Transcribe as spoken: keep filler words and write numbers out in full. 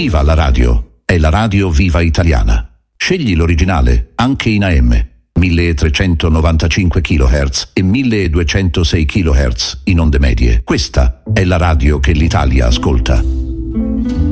Viva la radio! È la radio viva italiana. Scegli l'originale, anche in A M. milletrecentonovantacinque chilohertz e milleduecentosei chilohertz in onde medie. Questa è la radio che l'Italia ascolta.